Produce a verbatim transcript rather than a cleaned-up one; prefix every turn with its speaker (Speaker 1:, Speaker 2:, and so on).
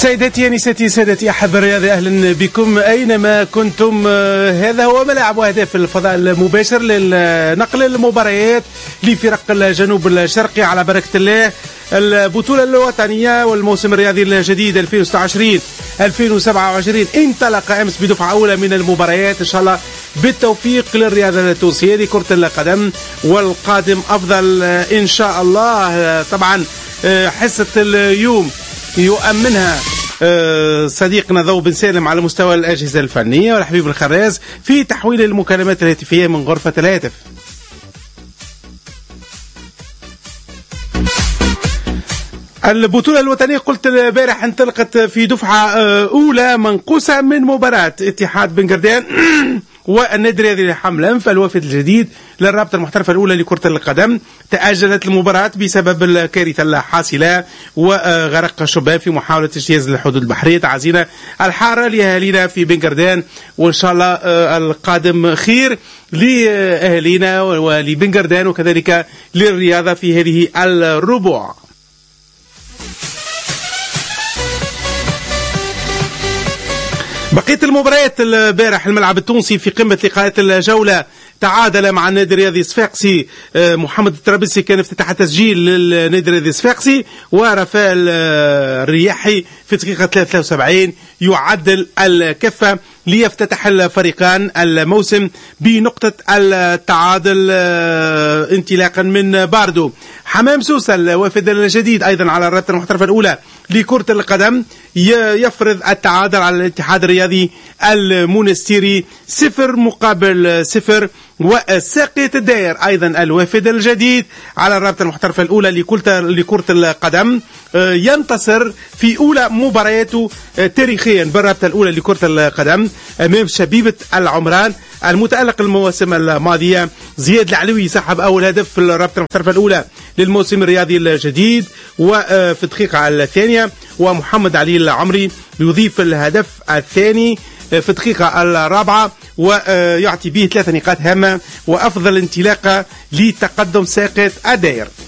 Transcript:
Speaker 1: سيداتي انساتي سادتي احب الرياضي، اهلا بكم اينما كنتم. هذا هو ملاعب واهداف الفضاء المباشر لنقل المباريات لفرق الجنوب الشرقي على بركه الله. البطوله الوطنيه والموسم الرياضي الجديد ألفين وستة وعشرين ألفين وسبعة وعشرين انطلق امس بدفعه اولى من المباريات، ان شاء الله بالتوفيق للرياضه التونسيه لكره القدم والقادم افضل ان شاء الله. طبعا حصه اليوم يؤمنها صديقنا ضو بن سالم على مستوى الأجهزة الفنية والحبيب الخراز في تحويل المكالمات الهاتفية من غرفة الهاتف. البطولة الوطنية قلت البارح انطلقت في دفعة أولى منقوصة من مباراة اتحاد بن قردان والنادي الرياضي لحمل أنف. الوافد الجديد للرابطة المحترفة الأولى لكرة القدم تأجلت المباراة بسبب الكارثة الحاصلة وغرق شباب في محاولة اجتياز الحدود البحرية. تعزينا الحارة لأهالينا في بن قردان، وإن شاء الله القادم خير لأهالينا ولبن قردان وكذلك للرياضة في هذه الربوع. بقية المباريات البارح الملعب التونسي في قمة لقاءات الجولة تعادل مع النادي الرياضي الصفاقسي. محمد الترابلسي كان افتتح تسجيل للنادي الرياضي الصفاقسي، ورفائيل الرياحي في دقيقة ثلاثة وسبعين يعدل الكفة ليفتتح الفريقان الموسم بنقطة التعادل انطلاقا من باردو. حمام سوسة الوافد الجديد أيضا على الرابطة المحترفة الأولى لكرة القدم يفرض التعادل على الاتحاد الرياضي المونستيري صفر مقابل صفر. وساقية الدائر أيضا الوافد الجديد على الرابطة المحترفة الأولى لكرة القدم ينتصر في أولى مبارياته تاريخيا بالرابطة الأولى لكرة القدم أمام شبيبة العمران المتألق المواسم الماضية. زياد العلوي سحب أول هدف في الرابطة المحترفة الأولى للموسم الرياضي الجديد وفي الدقيقة الثانية، ومحمد علي العمري يضيف الهدف الثاني في الدقيقة الرابعة ويعطي به ثلاثة نقاط هامة وأفضل انطلاقة لتقدم ساقية الدائر.